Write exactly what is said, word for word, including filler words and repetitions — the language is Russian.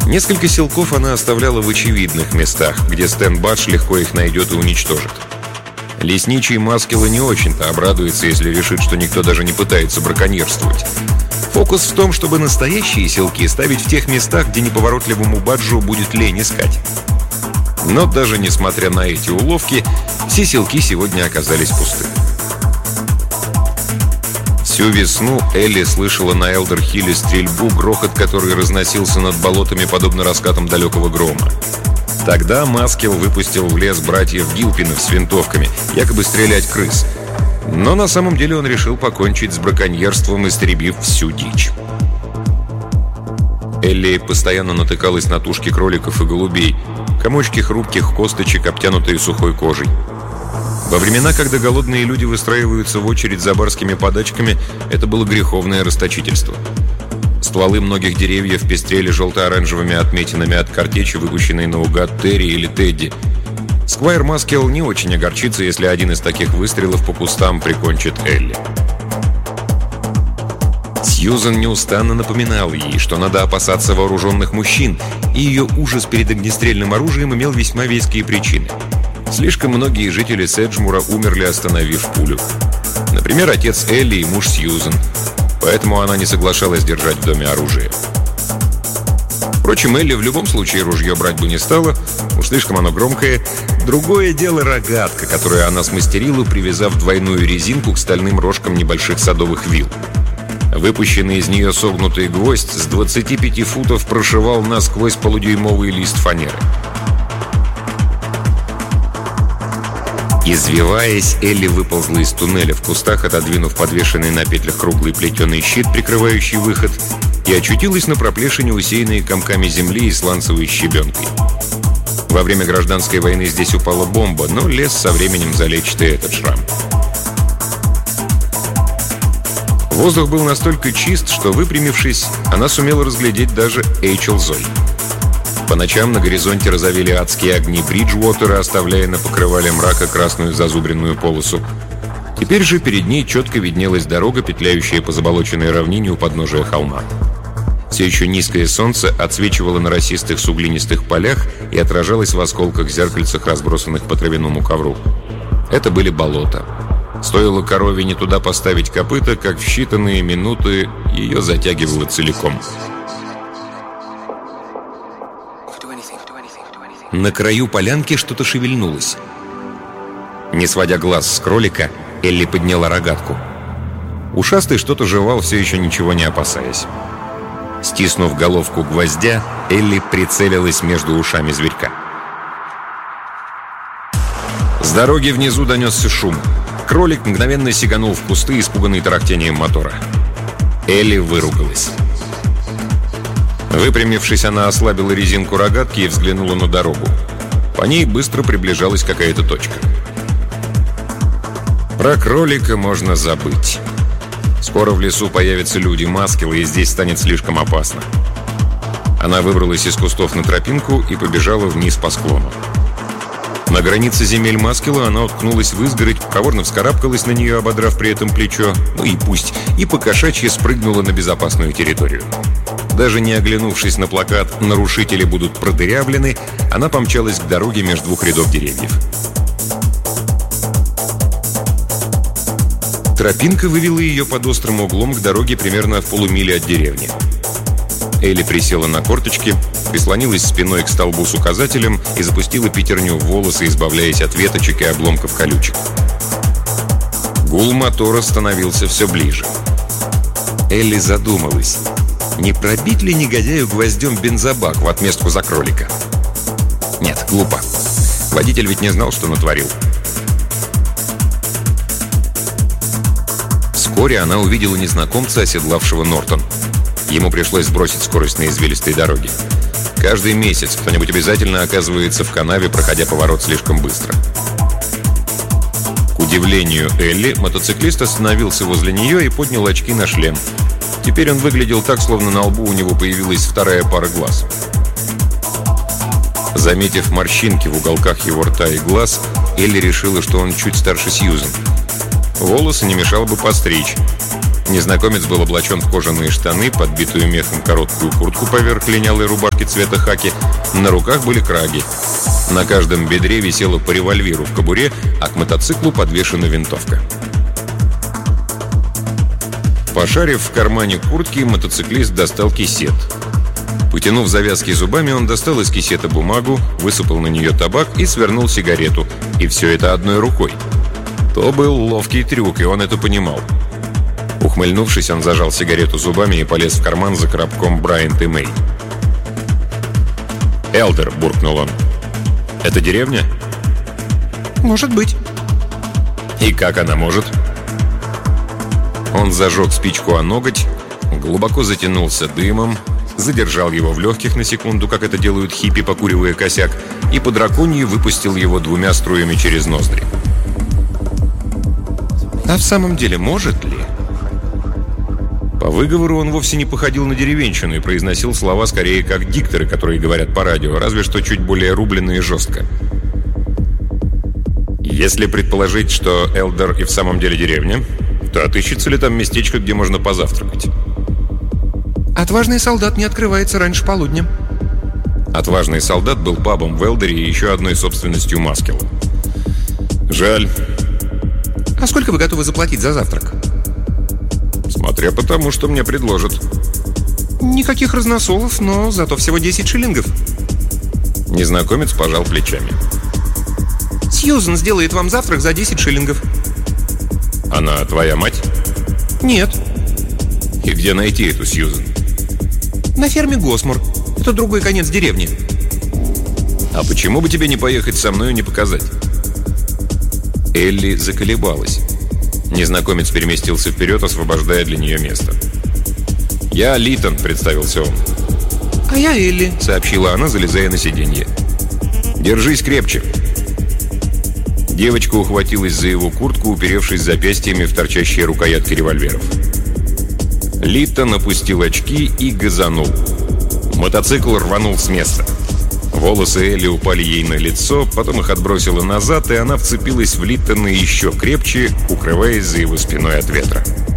Несколько силков она оставляла в очевидных местах, где Стэн Бадж легко их найдет и уничтожит. Лесничий Маскила не очень-то обрадуется, если решит, что никто даже не пытается браконьерствовать. Фокус в том, чтобы настоящие селки ставить в тех местах, где неповоротливому Баджу будет лень искать. Но даже несмотря на эти уловки, все селки сегодня оказались пусты. Всю весну Элли слышала на Элдер-Хилле стрельбу, грохот который разносился над болотами, подобно раскатам далекого грома. Тогда Маскил выпустил в лес братьев Гилпинов с винтовками, якобы стрелять крыс. Но на самом деле он решил покончить с браконьерством, истребив всю дичь. Элли постоянно натыкалась на тушки кроликов и голубей, комочки хрупких косточек, обтянутые сухой кожей. Во времена, когда голодные люди выстраиваются в очередь за барскими подачками, это было греховное расточительство. Стволы многих деревьев пестрели желто-оранжевыми отметинами от картечи, выпущенной наугад Терри или Тедди. Сквайр Маскил не очень огорчится, если один из таких выстрелов по кустам прикончит Элли. Сьюзан неустанно напоминала ей, что надо опасаться вооруженных мужчин, и ее ужас перед огнестрельным оружием имел весьма веские причины. Слишком многие жители Седжмура умерли, остановив пулю. Например, отец Элли и муж Сьюзан. Поэтому она не соглашалась держать в доме оружие. Впрочем, Элли в любом случае ружье брать бы не стала, уж слишком оно громкое. Другое дело рогатка, которую она смастерила, привязав двойную резинку к стальным рожкам небольших садовых вил. Выпущенный из нее согнутый гвоздь с двадцати пяти футов прошивал насквозь полудюймовый лист фанеры. Извиваясь, Элли выползла из туннеля в кустах, отодвинув подвешенный на петлях круглый плетеный щит, прикрывающий выход, и очутилась на проплешине, усеянной комками земли и сланцевой щебенкой. Во время гражданской войны здесь упала бомба, но лес со временем залечит и этот шрам. Воздух был настолько чист, что, выпрямившись, она сумела разглядеть даже Эйчел Зой. По ночам на горизонте разовели адские огни Бриджуотера, оставляя на покрывале мрака красную зазубренную полосу. Теперь же перед ней четко виднелась дорога, петляющая по заболоченной равнине у подножия холма. Все еще низкое солнце отсвечивало на росистых суглинистых полях и отражалось в осколках-зеркальцах, разбросанных по травяному ковру. Это были болота. Стоило корове не туда поставить копыта, как в считанные минуты ее затягивало целиком. На краю полянки что-то шевельнулось. Не сводя глаз с кролика, Элли подняла рогатку. Ушастый что-то жевал, все еще ничего не опасаясь. Стиснув головку гвоздя, Элли прицелилась между ушами зверька. С дороги внизу донесся шум. Кролик мгновенно сиганул в кусты, испуганный тарахтением мотора. Элли выругалась. Выпрямившись, она ослабила резинку рогатки и взглянула на дорогу. По ней быстро приближалась какая-то точка. Про кролика можно забыть. Скоро в лесу появятся люди Маскила, и здесь станет слишком опасно. Она выбралась из кустов на тропинку и побежала вниз по склону. На границе земель Маскила она уткнулась в изгородь, проворно вскарабкалась на нее, ободрав при этом плечо, ну и пусть, и покошачьи спрыгнула на безопасную территорию. Даже не оглянувшись на плакат «Нарушители будут продырявлены», она помчалась к дороге между двух рядов деревьев. Тропинка вывела ее под острым углом к дороге примерно в полумиле от деревни. Элли присела на корточки, прислонилась спиной к столбу с указателем и запустила пятерню в волосы, избавляясь от веточек и обломков колючек. Гул мотора становился все ближе. Элли задумалась, не пробить ли негодяю гвоздем бензобак в отместку за кролика? Нет, глупо. Водитель ведь не знал, что натворил. Вскоре она увидела незнакомца, оседлавшего Нортон. Ему пришлось сбросить скорость на извилистой дороге. Каждый месяц кто-нибудь обязательно оказывается в канаве, проходя поворот слишком быстро. К удивлению Элли, мотоциклист остановился возле нее и поднял очки на шлем. Теперь он выглядел так, словно на лбу у него появилась вторая пара глаз. Заметив морщинки в уголках его рта и глаз, Элли решила, что он чуть старше Сьюзан. Волосы не мешало бы постричь. Незнакомец был облачен в кожаные штаны, подбитую мехом короткую куртку поверх линялой рубашки цвета хаки. На руках были краги. На каждом бедре висело по револьверу в кобуре, а к мотоциклу подвешена винтовка. Пошарив в кармане куртки, мотоциклист достал кисет. Потянув завязки зубами, он достал из кисета бумагу, высыпал на нее табак и свернул сигарету. И все это одной рукой. То был ловкий трюк, и он это понимал. Ухмыльнувшись, он зажал сигарету зубами и полез в карман за коробком Брайант и Мэй. «Элдер», — буркнул он. «Это деревня?» «Может быть». «И как она может?» Он зажег спичку о ноготь, глубоко затянулся дымом, задержал его в легких на секунду, как это делают хиппи, покуривая косяк, и по драконьи выпустил его двумя струями через ноздри. А в самом деле может ли? По выговору он вовсе не походил на деревенщину и произносил слова скорее как дикторы, которые говорят по радио, разве что чуть более рублено и жестко. Если предположить, что Элдер и в самом деле деревня, то отыщется ли там местечко, где можно позавтракать? «Отважный солдат» не открывается раньше полудня. «Отважный солдат» был пабом в Элдере и еще одной собственностью Маскелла. Жаль. А сколько вы готовы заплатить за завтрак? Смотря по тому, что мне предложат. Никаких разносолов, но зато всего десять шиллингов. Незнакомец пожал плечами. Сьюзен сделает вам завтрак за десять шиллингов. Она твоя мать? Нет. И где найти эту Сьюзен? На ферме Госмор. Это другой конец деревни. А почему бы тебе не поехать со мной и не показать? Элли заколебалась. Незнакомец переместился вперед, освобождая для нее место. «Я Литон», — представился он. «А я Элли», — сообщила она, залезая на сиденье. «Держись крепче». Девочка ухватилась за его куртку, уперевшись запястьями в торчащие рукоятки револьверов. Литон опустил очки и газанул. Мотоцикл рванул с места. Волосы Элли упали ей на лицо, потом их отбросило назад, и она вцепилась в Литтона еще крепче, укрываясь за его спиной от ветра.